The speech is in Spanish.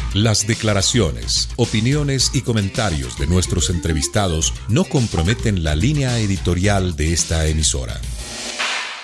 Las declaraciones, opiniones y comentarios de nuestros entrevistados no comprometen la línea editorial de esta emisora.